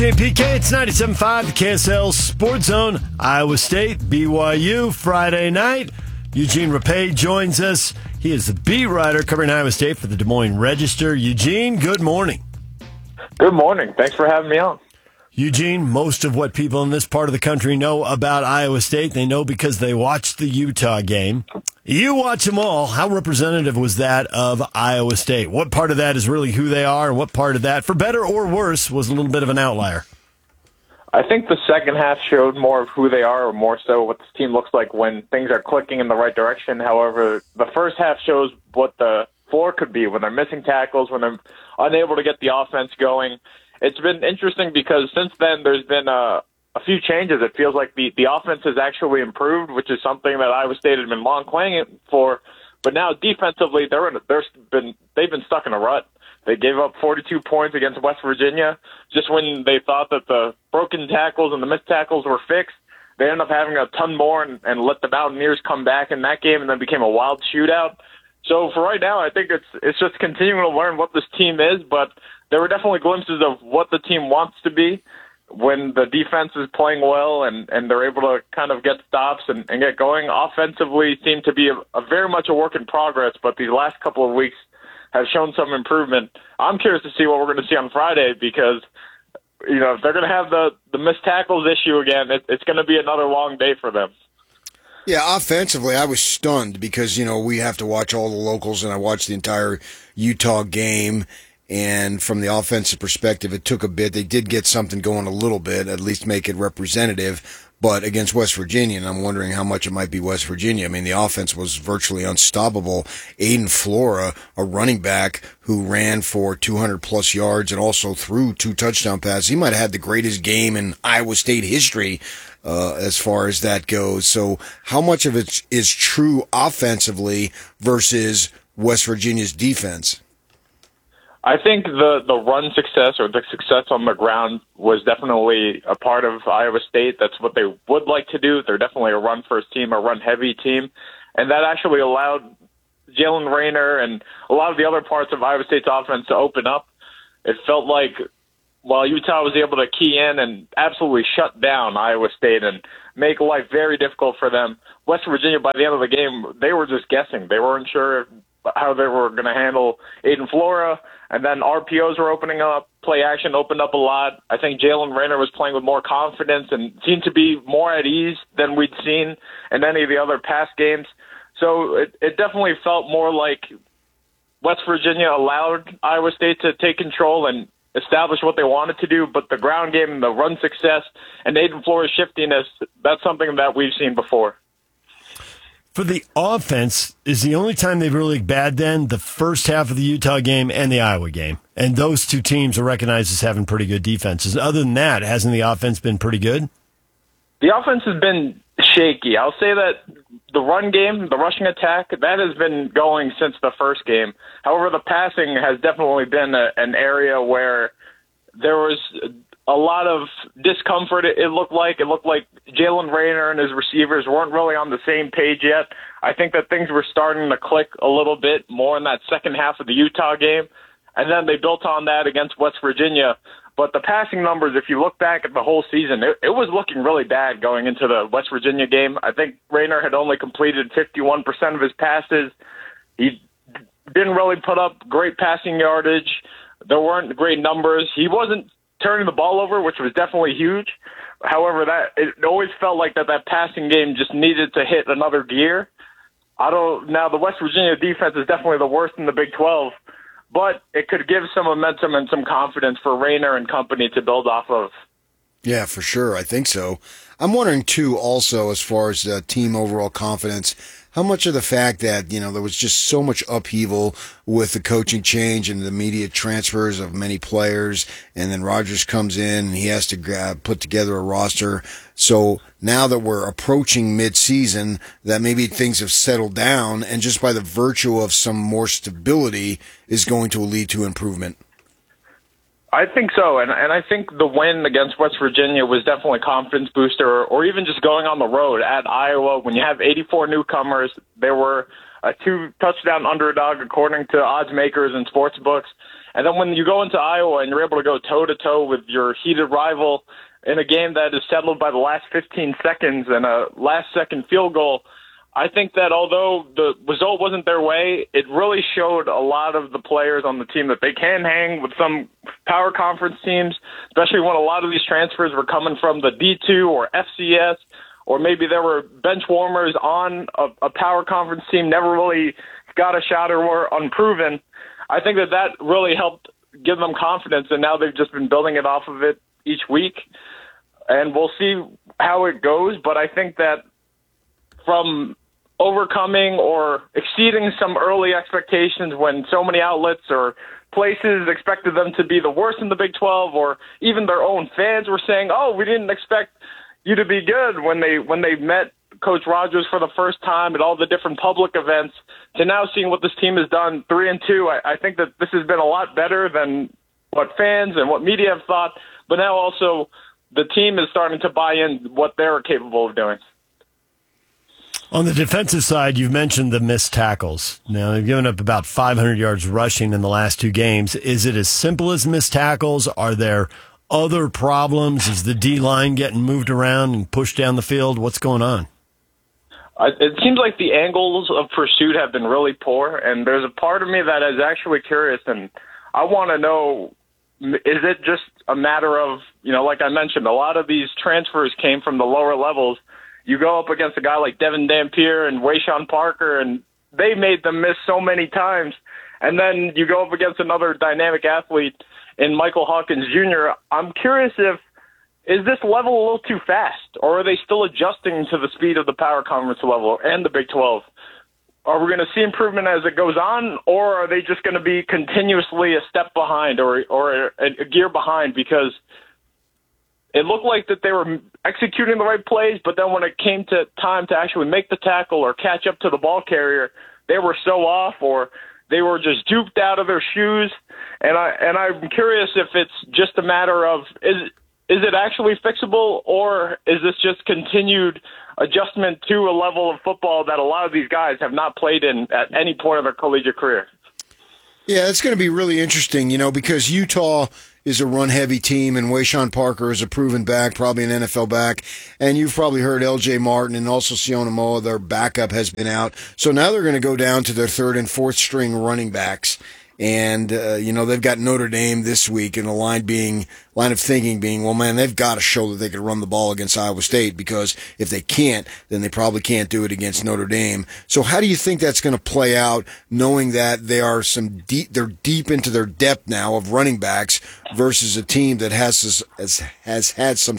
PK, it's 97.5, the KSL Sports Zone, Iowa State, BYU, Friday night. Eugene Rapay joins us. He is the beat writer covering Iowa State for the Des Moines Register. Eugene, good morning. Good morning. Thanks for having me on. Eugene, most of what people in this part of the country know about Iowa State, they know because they watched the Utah game. You watch them all. How representative was that of Iowa State? What part of that is really who they are, and what part of that, for better or worse, was a little bit of an outlier? I think the second half showed more of who they are, or more so what this team looks like when things are clicking in the right direction. However, the first half shows what the floor could be when they're missing tackles, when they're unable to get the offense going. It's been interesting because since then there's been a few changes. It feels like the offense has actually improved, which is something that Iowa State had been long playing for. But now defensively, they've been stuck in a rut. They gave up 42 points against West Virginia just when they thought that the broken tackles and the missed tackles were fixed. They ended up having a ton more and let the Mountaineers come back in that game, and then became a wild shootout. So for right now, I think it's just continuing to learn what this team is, but there were definitely glimpses of what the team wants to be when the defense is playing well and they're able to kind of get stops and get going. Offensively seem to be a very much a work in progress, but these last couple of weeks have shown some improvement. I'm curious to see what we're going to see on Friday because, you know, if they're going to have the missed tackles issue again, it's going to be another long day for them. Yeah, offensively, I was stunned because, you know, we have to watch all the locals, and I watched the entire Utah game. And from the offensive perspective, it took a bit. They did get something going a little bit, at least make it representative. But against West Virginia, and I'm wondering how much it might be West Virginia. I mean, the offense was virtually unstoppable. Aiden Flora, a running back who ran for 200-plus yards and also threw 2 touchdown passes. He might have had the greatest game in Iowa State history as far as that goes. So how much of it is true offensively versus West Virginia's defense? I think the run success or the success on the ground was definitely a part of Iowa State. That's what they would like to do. They're definitely a run-first team, a run-heavy team. And that actually allowed Jalen Rayner and a lot of the other parts of Iowa State's offense to open up. It felt like while Utah was able to key in and absolutely shut down Iowa State and make life very difficult for them, West Virginia, by the end of the game, they were just guessing. They weren't sure how they were going to handle Aiden Flora. And then RPOs were opening up. Play action opened up a lot. I think Jalen Rayner was playing with more confidence and seemed to be more at ease than we'd seen in any of the other past games. So it definitely felt more like West Virginia allowed Iowa State to take control and establish what they wanted to do. But the ground game, the run success, and Aiden Flora's shiftiness, that's something that we've seen before. For the offense, is the only time they've really bad then the first half of the Utah game and the Iowa game. And those two teams are recognized as having pretty good defenses. Other than that, hasn't the offense been pretty good? The offense has been shaky. I'll say that the run game, the rushing attack, that has been going since the first game. However, the passing has definitely been an area where there was a lot of discomfort. It looked like Jalen Rayner and his receivers weren't really on the same page yet. I think that things were starting to click a little bit more in that second half of the Utah game, and then they built on that against West Virginia. But the passing numbers, if you look back at the whole season, it was looking really bad going into the West Virginia game. I think Rayner had only completed 51% of his passes. He didn't really put up great passing yardage. There weren't great numbers. He wasn't turning the ball over, which was definitely huge. However, it always felt like that passing game just needed to hit another gear. Now the West Virginia defense is definitely the worst in the Big 12, but it could give some momentum and some confidence for Rayner and company to build off of. Yeah, for sure. I think so. I'm wondering, too, also, as far as team overall confidence, how much of the fact that, you know, there was just so much upheaval with the coaching change and the immediate transfers of many players, and then Rodgers comes in and he has to put together a roster. So now that we're approaching mid-season, that maybe things have settled down, and just by the virtue of some more stability is going to lead to improvement. I think so, and I think the win against West Virginia was definitely a confidence booster, or even just going on the road at Iowa. When you have 84 newcomers, there were a 2-touchdown underdog according to odds makers and sports books, And then when you go into Iowa and you're able to go toe-to-toe with your heated rival in a game that is settled by the last 15 seconds and a last-second field goal, I think that although the result wasn't their way, it really showed a lot of the players on the team that they can hang with some power conference teams, especially when a lot of these transfers were coming from the D2 or FCS, or maybe there were bench warmers on a power conference team, never really got a shot or were unproven. I think that really helped give them confidence, and now they've just been building it off of it each week. And we'll see how it goes, but I think that from overcoming or exceeding some early expectations when so many outlets or places expected them to be the worst in the Big 12, or even their own fans were saying, "Oh, we didn't expect you to be good," when they met Coach Rogers for the first time at all the different public events, to now seeing what this team has done 3-2. I think that this has been a lot better than what fans and what media have thought, but now also the team is starting to buy in what they're capable of doing. On the defensive side, you've mentioned the missed tackles. Now, they've given up about 500 yards rushing in the last 2 games. Is it as simple as missed tackles? Are there other problems? Is the D-line getting moved around and pushed down the field? What's going on? It seems like the angles of pursuit have been really poor, and there's a part of me that is actually curious, and I want to know, is it just a matter of, like I mentioned, a lot of these transfers came from the lower levels. You go up against a guy like Devin Dampier and Wayshawn Parker, and they made them miss so many times. And then you go up against another dynamic athlete in Michael Hawkins Jr. I'm curious is this level a little too fast, or are they still adjusting to the speed of the power conference level and the Big 12? Are we going to see improvement as it goes on, or are they just going to be continuously a step behind or a gear behind? Because it looked like that they were executing the right plays, but then when it came to time to actually make the tackle or catch up to the ball carrier, they were so off, or they were just duped out of their shoes. And I'm curious if it's just a matter of is it actually fixable, or is this just continued adjustment to a level of football that a lot of these guys have not played in at any point of their collegiate career? Yeah, it's going to be really interesting, because Utah is a run-heavy team, and Wayshawn Parker is a proven back, probably an NFL back. And you've probably heard L.J. Martin and also Siona Moa, their backup, has been out. So now they're going to go down to their 3rd and 4th string running backs. And, they've got Notre Dame this week, and the line of thinking being, well, man, they've got to show that they can run the ball against Iowa State, because if they can't, then they probably can't do it against Notre Dame. So how do you think that's going to play out, knowing that they're deep into their depth now of running backs versus a team that has had some,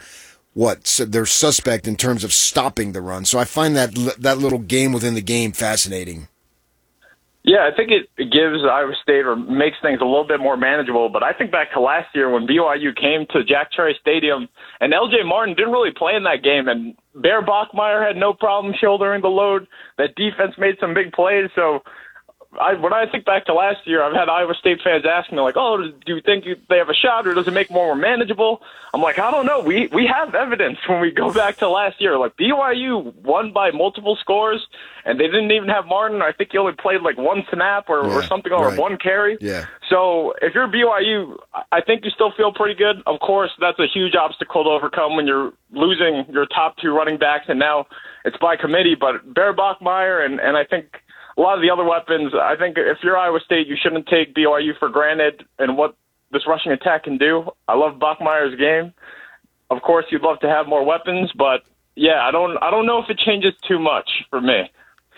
they're suspect in terms of stopping the run. So I find that little game within the game fascinating. Yeah, I think it gives Iowa State, or makes things a little bit more manageable. But I think back to last year when BYU came to Jack Cherry Stadium, and L.J. Martin didn't really play in that game, and Bear Bachmeier had no problem shouldering the load. That defense made some big plays. So when I think back to last year, I've had Iowa State fans ask me, like, "Oh, do you think they have a shot, or does it make them more manageable?" I'm like, I don't know. We have evidence when we go back to last year. Like, BYU won by multiple scores, and they didn't even have Martin. I think he only played like 1 snap or something, or 1 carry. Yeah. So if you're BYU, I think you still feel pretty good. Of course, that's a huge obstacle to overcome when you're losing your top 2 running backs, and now it's by committee. But Bear Bachmeier and I think a lot of the other weapons, I think if you're Iowa State, you shouldn't take BYU for granted and what this rushing attack can do. I love Bachmeier's game. Of course, you'd love to have more weapons, but yeah, I don't know if it changes too much for me.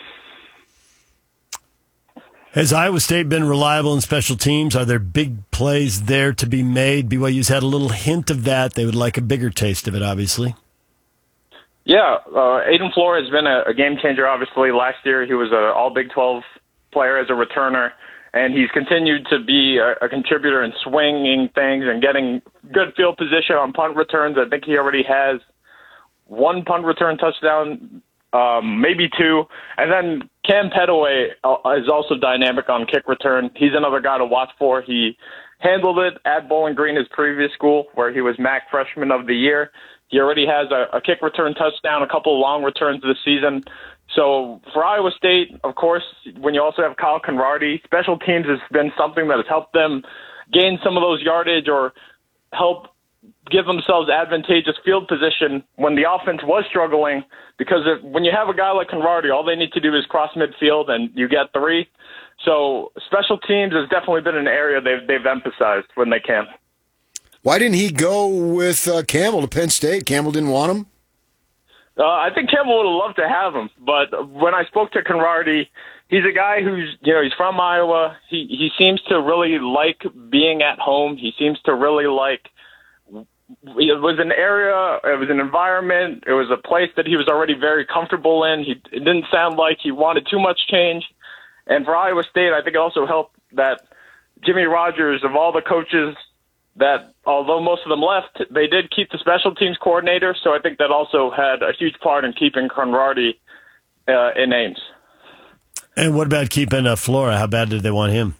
Has Iowa State been reliable in special teams? Are there big plays there to be made? BYU's had a little hint of that. They would like a bigger taste of it, obviously. Yeah, Aiden Flores has been a game changer, obviously. Last year, he was an all-Big 12 player as a returner, and he's continued to be a contributor in swinging things and getting good field position on punt returns. I think he already has 1 punt return touchdown, maybe 2. And then Cam Petaway is also dynamic on kick return. He's another guy to watch for. He handled it at Bowling Green, his previous school, where he was MAC Freshman of the Year. He already has a kick return touchdown, a couple of long returns this season. So for Iowa State, of course, when you also have Kyle Conradi, special teams has been something that has helped them gain some of those yardage or help give themselves advantageous field position when the offense was struggling, because when you have a guy like Conradi, all they need to do is cross midfield and you get 3. So special teams has definitely been an area they've emphasized when they can. Why didn't he go with Campbell to Penn State? Campbell didn't want him? I think Campbell would have loved to have him, but when I spoke to Conradi, he's a guy who's, he's from Iowa. He seems to really like being at home. He seems to really like, it was an area, it was an environment, it was a place that he was already very comfortable in. It didn't sound like he wanted too much change. And for Iowa State, I think it also helped that Jimmy Rogers, of all the coaches that, although most of them left, they did keep the special teams coordinator. So I think that also had a huge part in keeping Conradi in Ames. And what about keeping Flora? How bad did they want him?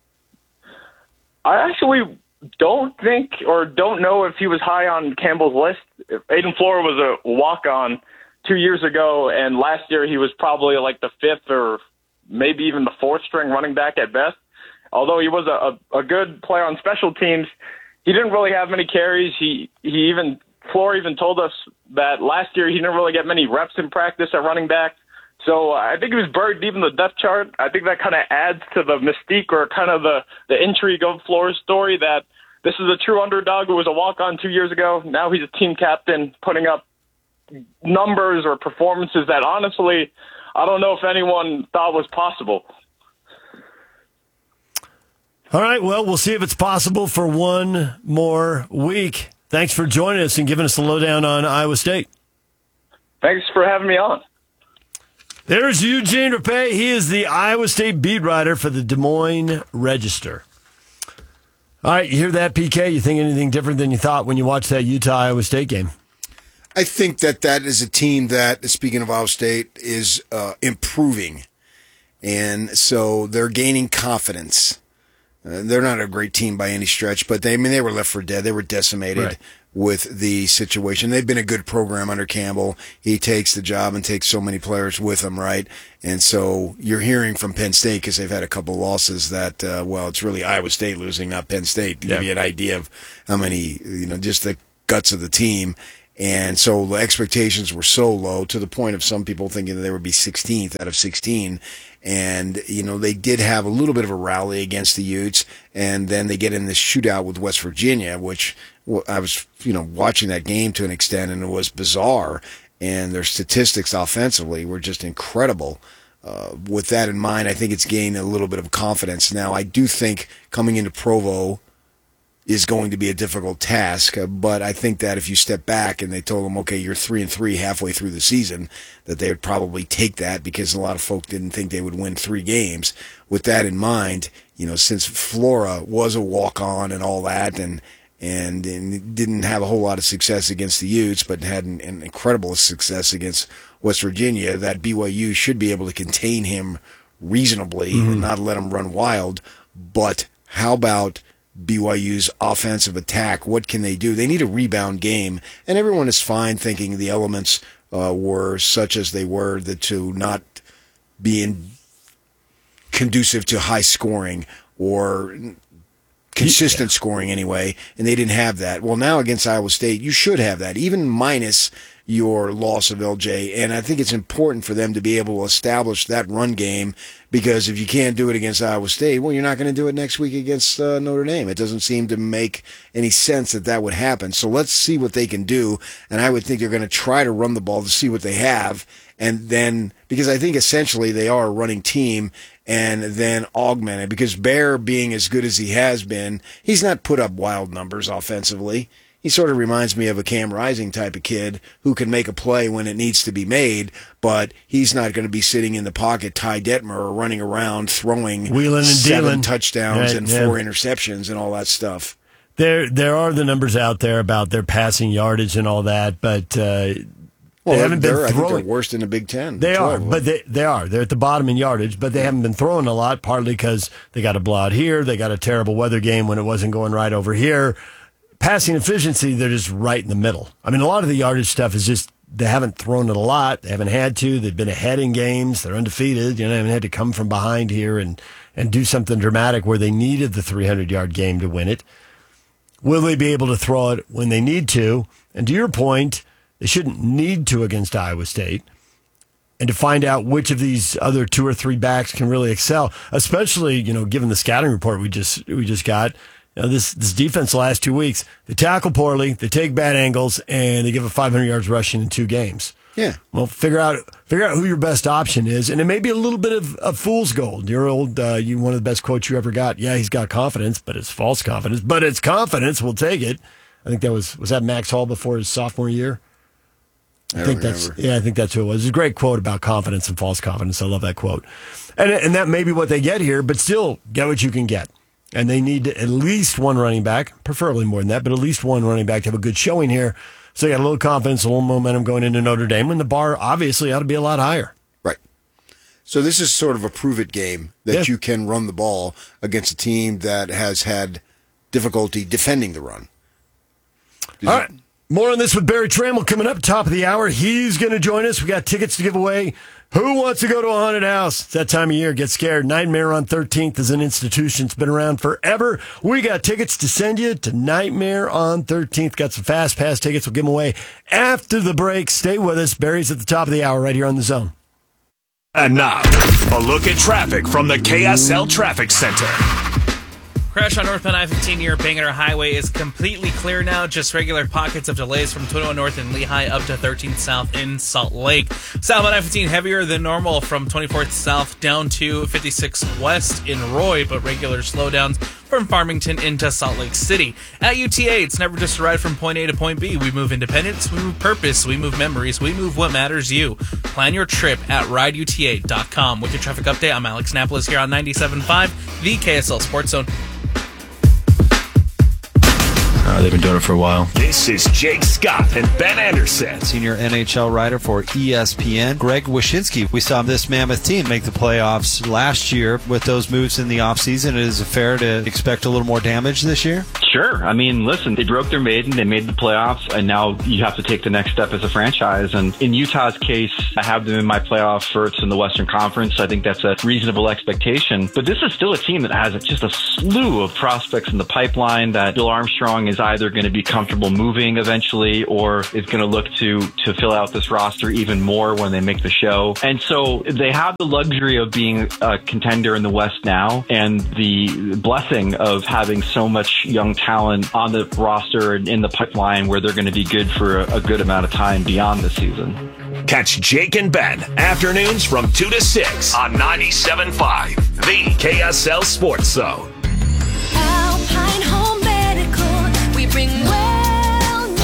I actually don't think or don't know if he was high on Campbell's list. Aiden Flora was a walk-on 2 years ago, and last year he was probably like the 5th or maybe even the 4th string running back at best. Although he was a good player on special teams, he didn't really have many carries. Flora even told us that last year he didn't really get many reps in practice at running back. So I think he was buried deep in the depth chart. I think that kind of adds to the mystique or kind of the intrigue of Flora's story, that this is a true underdog who was a walk-on 2 years ago. Now he's a team captain putting up numbers or performances that honestly I don't know if anyone thought was possible. All right, well, we'll see if it's possible for one more week. Thanks for joining us and giving us the lowdown on Iowa State. Thanks for having me on. There's Eugene Rapay. He is the Iowa State beat writer for the Des Moines Register. All right, you hear that, PK? You think anything different than you thought when you watched that Utah-Iowa State game? I think that is a team that, speaking of Iowa State, is improving. And so they're gaining confidence. They're not a great team by any stretch, but they were left for dead. They were decimated with the situation. They've been a good program under Campbell. He takes the job and takes so many players with him, right? And so you're hearing from Penn State, because they've had a couple losses, that, it's really Iowa State losing, not Penn State, to give you an idea of how many, just the guts of the team. And so the expectations were so low, to the point of some people thinking that they would be 16th out of 16. And, they did have a little bit of a rally against the Utes, and then they get in this shootout with West Virginia, which I was, watching that game to an extent, and it was bizarre. And their statistics offensively were just incredible. With that in mind, I think it's gained a little bit of confidence. Now, I do think coming into Provo is going to be a difficult task, but I think that if you step back and they told them, okay, you're 3-3 halfway through the season, that they would probably take that, because a lot of folk didn't think they would win 3 games. With that in mind, since Flora was a walk-on and all that, and didn't have a whole lot of success against the Utes, but had an incredible success against West Virginia, that BYU should be able to contain him reasonably and not let him run wild. But how about BYU's offensive attack? What can they do? They need a rebound game, and everyone is fine thinking the elements were such as they were, that to not being conducive to high scoring or consistent scoring anyway, and they didn't have that. Well, now against Iowa State, you should have that, even minus your loss of LJ. And I think it's important for them to be able to establish that run game, because if you can't do it against Iowa State, well, you're not going to do it next week against Notre Dame. It doesn't seem to make any sense that would happen. So let's see what they can do. And I would think they're going to try to run the ball to see what they have. And then, because I think essentially they are a running team, and then augment it, because Bear, being as good as he has been, he's not put up wild numbers offensively. He sort of reminds me of a Cam Rising type of kid who can make a play when it needs to be made, but he's not going to be sitting in the pocket, Ty Detmer, or running around throwing wheeling and 7 dealing touchdowns and 4 interceptions and all that stuff. There are the numbers out there about their passing yardage and all that, but Well, They haven't been I think throwing. they're worst in the Big Ten. They are, but they are. They're at the bottom in yardage, but they haven't been throwing a lot, partly because they got a blowout here. They got a terrible weather game when it wasn't going right over here. Passing efficiency, they're just right in the middle. I mean, a lot of the yardage stuff is just they haven't thrown it a lot. They haven't had to. They've been ahead in games. They're undefeated. They haven't had to come from behind here and do something dramatic where they needed the 300-yard game to win it. Will they be able to throw it when they need to? And to your point, they shouldn't need to against Iowa State. And to find out which of these other 2 or 3 backs can really excel, especially, given the scouting report we just got. This defense the last 2 weeks, they tackle poorly, they take bad angles, and they give up 500 yards rushing in 2 games. Yeah. Well, figure out who your best option is, and it may be a little bit of fool's gold. One of the best quotes you ever got. Yeah, he's got confidence, but it's false confidence. But it's confidence. We'll take it. I think was that Max Hall before his sophomore year. I think that's who it was. It's a great quote about confidence and false confidence. I love that quote. And that may be what they get here, but still get what you can get. And they need at least one running back, preferably more than that, but at least one running back to have a good showing here. So they got a little confidence, a little momentum going into Notre Dame, when the bar obviously ought to be a lot higher. Right. So this is sort of a prove-it game that you can run the ball against a team that has had difficulty defending the run. All right. More on this with Barry Trammell coming up, top of the hour. He's going to join us. We got tickets to give away. Who wants to go to a haunted house? It's that time of year. Get scared. Nightmare on 13th is an institution that's been around forever. We got tickets to send you to Nightmare on 13th. Got some Fast Pass tickets. We'll give them away after the break. Stay with us. Barry's at the top of the hour right here on The Zone. And now, a look at traffic from the KSL Traffic Center. Crash on northbound I-15 near Bangor Highway is completely clear now. Just regular pockets of delays from 21 North in Lehigh up to 13th South in Salt Lake. Southbound I-15 heavier than normal from 24th South down to 56 West in Roy, but regular slowdowns from Farmington into Salt Lake City. At UTA, it's never just a ride from point A to point B. We move independence, we move purpose, we move memories, we move what matters you. Plan your trip at rideuta.com. With your traffic update, I'm Alex Napoles here on 97.5, the KSL Sports Zone. They've been doing it for a while. This is Jake Scott and Ben Anderson. Senior NHL writer for ESPN, Greg Wyshynski. We saw this Mammoth team make the playoffs last year with those moves in the offseason. Is it fair to expect a little more damage this year? Sure. I mean, listen, they broke their maiden, they made the playoffs, and now you have to take the next step as a franchise. And in Utah's case, I have them in my playoff berths in the Western Conference. I think that's a reasonable expectation. But this is still a team that has just a slew of prospects in the pipeline that Bill Armstrong is either going to be comfortable moving eventually or is going to look to fill out this roster even more when they make the show. And so they have the luxury of being a contender in the West now and the blessing of having so much young talent on the roster and in the pipeline where they're going to be good for a good amount of time beyond the season. Catch Jake and Ben afternoons from 2 to 6 on 97.5, the KSL Sports Zone. Alpine Home Medical, we bring wellness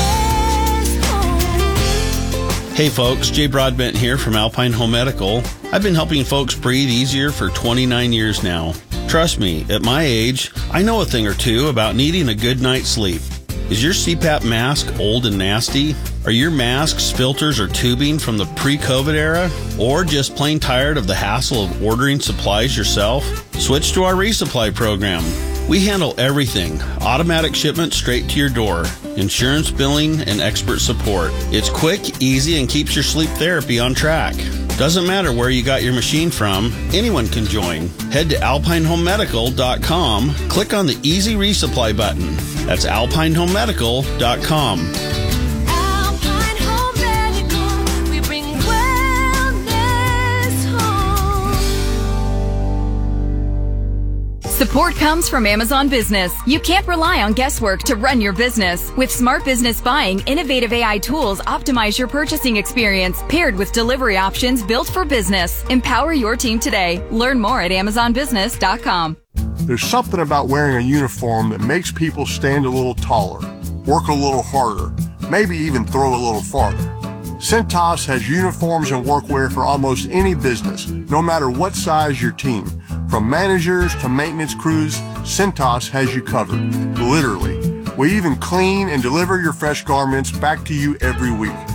home. Hey folks, Jay Broadbent here from Alpine Home Medical. I've been helping folks breathe easier for 29 years now. Trust me, at my age, I know a thing or two about needing a good night's sleep. Is your CPAP mask old and nasty? Are your masks, filters, or tubing from the pre-COVID era? Or just plain tired of the hassle of ordering supplies yourself? Switch to our resupply program. We handle everything. Automatic shipment straight to your door. Insurance billing and expert support. It's quick, easy, and keeps your sleep therapy on track. Doesn't matter where you got your machine from, anyone can join. Head to alpinehomemedical.com, click on the Easy Resupply button. That's alpinehomemedical.com. Alpine Home Medical, we bring wellness home. Support comes from Amazon Business. You can't rely on guesswork to run your business. With Smart Business Buying, innovative AI tools optimize your purchasing experience, paired with delivery options built for business. Empower your team today. Learn more at amazonbusiness.com. There's something about wearing a uniform that makes people stand a little taller, work a little harder, maybe even throw a little farther. Cintas has uniforms and workwear for almost any business, no matter what size your team. From managers to maintenance crews, Cintas has you covered, literally. We even clean and deliver your fresh garments back to you every week.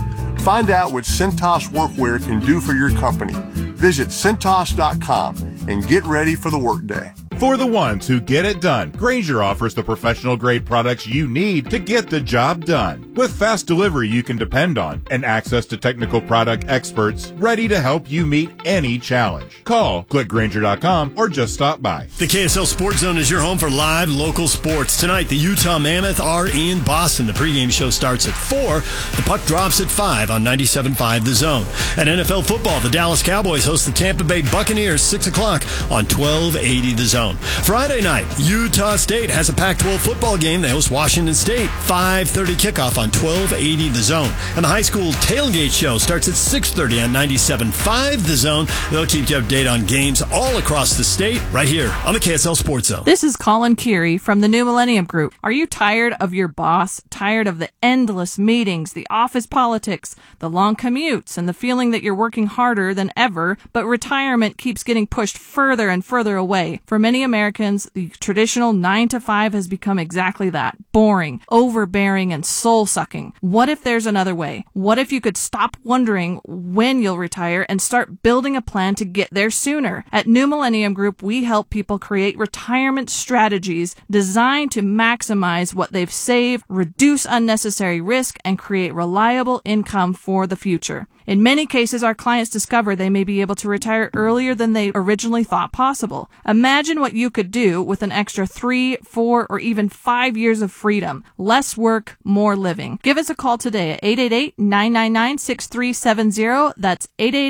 Find out what Cintas Workwear can do for your company. Visit Cintas.com and get ready for the workday. For the ones who get it done, Grainger offers the professional-grade products you need to get the job done. With fast delivery you can depend on and access to technical product experts ready to help you meet any challenge. Call, click Grainger.com, or just stop by. The KSL Sports Zone is your home for live local sports. Tonight, the Utah Mammoth are in Boston. The pregame show starts at 4. The puck drops at 5 on 97.5 The Zone. At NFL football, the Dallas Cowboys host the Tampa Bay Buccaneers 6 o'clock on 1280 The Zone. Friday night, Utah State has a Pac-12 football game. They host Washington State. 5:30 kickoff on 1280 The Zone. And the high school tailgate show starts at 6:30 on 97.5 The Zone. They'll keep you updated on games all across the state right here on the KSL Sports Zone. This is Colin Keary from the New Millennium Group. Are you tired of your boss? Tired of the endless meetings, the office politics, the long commutes, and the feeling that you're working harder than ever, but retirement keeps getting pushed further and further away? For many Americans, the traditional 9-to-5 has become exactly that. Boring, overbearing, and soul-sucking. What if there's another way? What if you could stop wondering when you'll retire and start building a plan to get there sooner? At New Millennium Group, we help people create retirement strategies designed to maximize what they've saved, reduce unnecessary risk, and create reliable income for the future. In many cases, our clients discover they may be able to retire earlier than they originally thought possible. Imagine what you could do with an extra 3, 4, or even 5 years of freedom. Less work, more living. Give us a call today at 888-999-6370. That's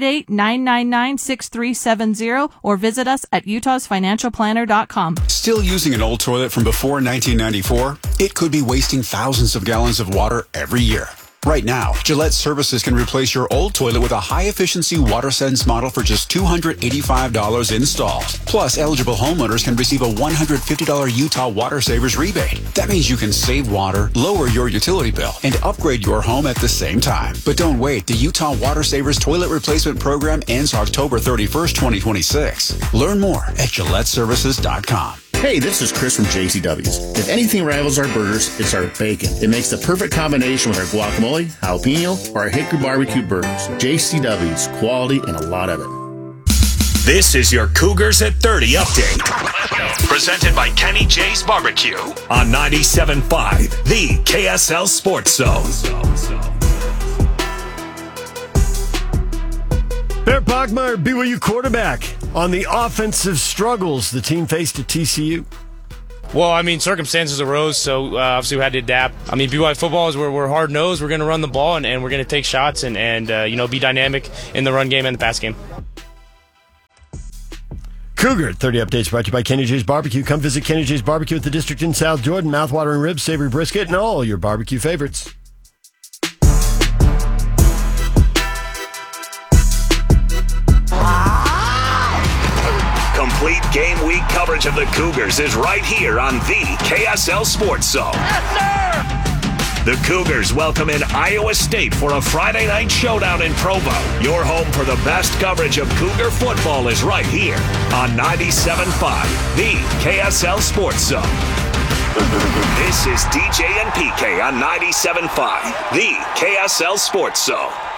888-999-6370, or visit us at utahsfinancialplanner.com. Still using an old toilet from before 1994? It could be wasting thousands of gallons of water every year. Right now, Gillette Services can replace your old toilet with a high-efficiency WaterSense model for just $285 installed. Plus, eligible homeowners can receive a $150 Utah Water Savers rebate. That means you can save water, lower your utility bill, and upgrade your home at the same time. But don't wait. The Utah Water Savers Toilet Replacement Program ends October 31st, 2026. Learn more at GilletteServices.com. Hey, this is Chris from JCW's. If anything rivals our burgers, it's our bacon. It makes the perfect combination with our guacamole, jalapeno, or our hickory barbecue burgers. JCW's, quality and a lot of it. This is your Cougars at 30 update. Presented by Kenny J's Barbecue on 97.5, the KSL Sports Zone. Bear Bachmeier, BYU quarterback, on the offensive struggles the team faced at TCU. Well, I mean, circumstances arose, so obviously we had to adapt. I mean, BYU football is we're hard-nosed. We're going to run the ball, and we're going to take shots and be dynamic in the run game and the pass game. Cougar at 30 updates brought to you by Kenny J's Barbecue. Come visit Kenny J's Barbecue at the District in South Jordan. Mouthwatering ribs, savory brisket, and all your barbecue favorites. Complete game week coverage of the Cougars is right here on the KSL Sports Zone. Yes, sir! The Cougars welcome in Iowa State for a Friday night showdown in Provo. Your home for the best coverage of Cougar football is right here on 97.5, the KSL Sports Zone. This is DJ and PK on 97.5, the KSL Sports Zone.